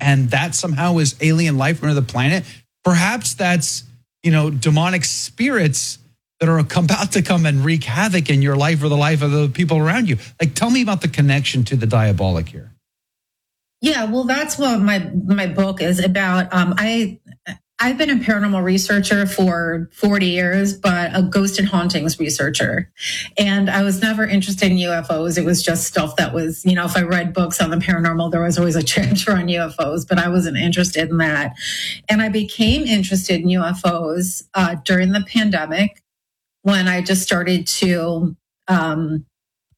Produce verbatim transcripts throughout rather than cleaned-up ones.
and that somehow is alien life from another planet. Perhaps that's, you know, demonic spirits that are about to come and wreak havoc in your life or the life of the people around you. Like, tell me about the connection to the diabolic here. Yeah, well, that's what my my book is about. Um, I I've been a paranormal researcher for forty years, but a ghost and hauntings researcher. And I was never interested in U F Os. It was just stuff that was, you know, if I read books on the paranormal, there was always a chapter on U F Os, but I wasn't interested in that. And I became interested in U F Os uh, during the pandemic when I just started to, um,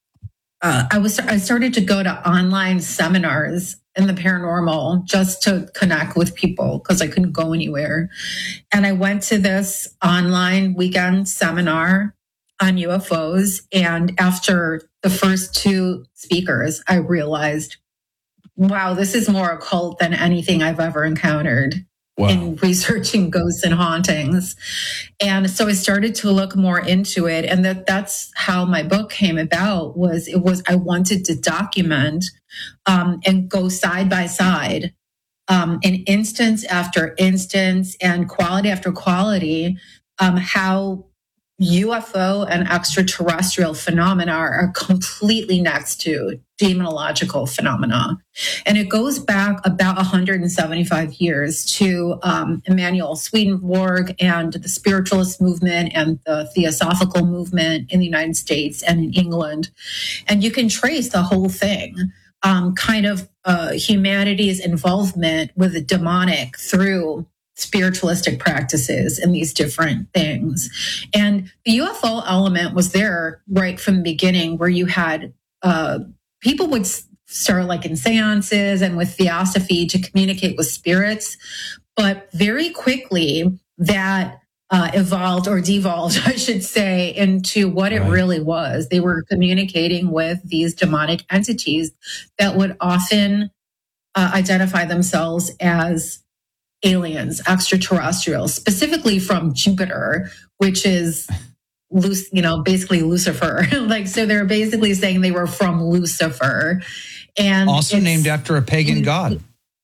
uh, I was I started to go to online seminars in the paranormal just to connect with people because I couldn't go anywhere. And I went to this online weekend seminar on U F Os. And after the first two speakers, I realized, wow, this is more occult than anything I've ever encountered. Wow. In researching ghosts and hauntings. And so I started to look more into it. And that that's how my book came about was it was, I wanted to document um, and go side by side um, in instance after instance and quality after quality, um, how U F O and extraterrestrial phenomena are completely next to demonological phenomena. And it goes back about one hundred seventy-five years to um, Emanuel Swedenborg and the spiritualist movement and the theosophical movement in the United States and in England. And you can trace the whole thing, um, kind of uh, humanity's involvement with the demonic through spiritualistic practices and these different things. And the U F O element was there right from the beginning, where you had uh, people would start like in seances and with theosophy to communicate with spirits. But very quickly that uh, evolved or devolved, I should say, into what it right. really was. They were communicating with these demonic entities that would often uh, identify themselves as aliens, extraterrestrials, specifically from Jupiter, which is, you know, basically Lucifer. Like, so they're basically saying they were from Lucifer, and also named after a pagan god.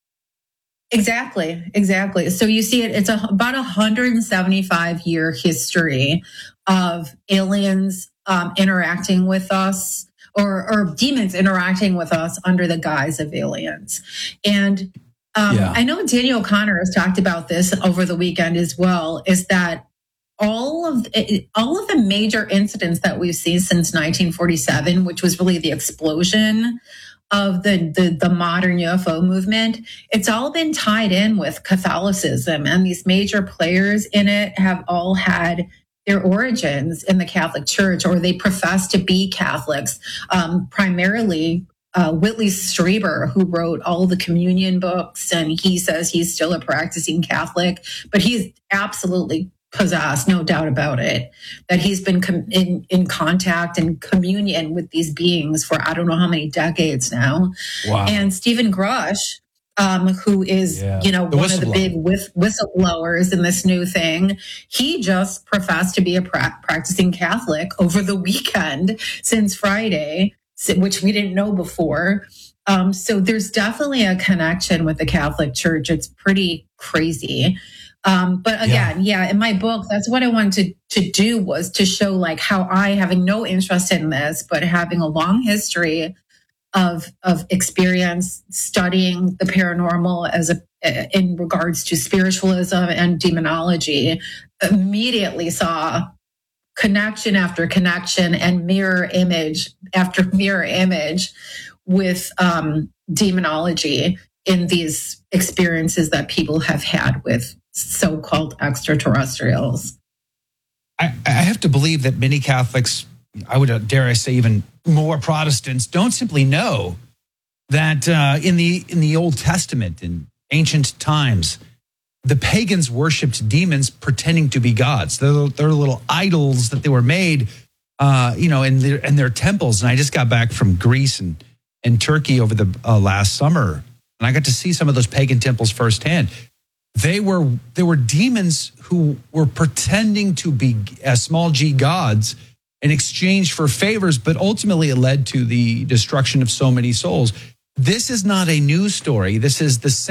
Exactly, exactly. So you see, it, it's a, about a one hundred seventy-five year history of aliens um, interacting with us, or, or demons interacting with us under the guise of aliens, and. Um, yeah. I know Daniel O'Connor has talked about this over the weekend as well, is that all of all of the major incidents that we've seen since nineteen forty-seven, which was really the explosion of the, the, the modern U F O movement, it's all been tied in with Catholicism. And these major players in it have all had their origins in the Catholic Church, or they profess to be Catholics, um, primarily Uh, Whitley Strieber, who wrote all the communion books, and he says he's still a practicing Catholic, but he's absolutely possessed, no doubt about it, that he's been com- in, in contact and communion with these beings for I don't know how many decades now. Wow. And Stephen Grush, um, who is, yeah. you know, the one of the big whist- whistleblowers in this new thing, he just professed to be a pra- practicing Catholic over the weekend since Friday, which we didn't know before. Um, so there's definitely a connection with the Catholic Church. It's pretty crazy. Um, but again, yeah. yeah, in my book, that's what I wanted to, to do, was to show like how I, having no interest in this, but having a long history of, of experience studying the paranormal as a, in regards to spiritualism and demonology, immediately saw connection after connection and mirror image after mirror image with um, demonology in these experiences that people have had with so-called extraterrestrials. I, I have to believe that many Catholics, I would dare I say even more Protestants, don't simply know that uh, in the in the Old Testament, in ancient times, the pagans worshipped demons pretending to be gods. They're, they're little idols that they were made, uh, you know, in their, in their temples. And I just got back from Greece and, and Turkey over the uh, last summer, and I got to see some of those pagan temples firsthand. They were they were demons who were pretending to be uh, small g gods in exchange for favors, but ultimately it led to the destruction of so many souls. This is not a news story. This is the same.